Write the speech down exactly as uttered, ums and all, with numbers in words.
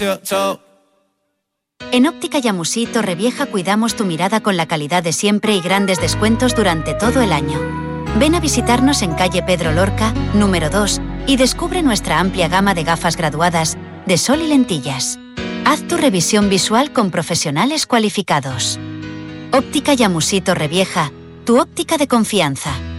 En Óptica Yamusí Torrevieja cuidamos tu mirada con la calidad de siempre y grandes descuentos durante todo el año. Ven a visitarnos en calle Pedro Lorca, número dos, y descubre nuestra amplia gama de gafas graduadas de sol y lentillas. Haz tu revisión visual con profesionales cualificados. Óptica Yamusí Torrevieja, tu óptica de confianza.